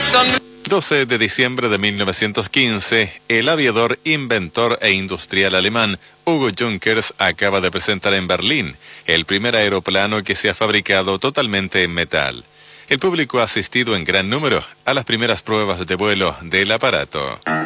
12 de diciembre de 1915, el aviador, inventor e industrial alemán Hugo Junkers acaba de presentar en Berlín el primer aeroplano que se ha fabricado totalmente en metal. El público ha asistido en gran número a las primeras pruebas de vuelo del aparato.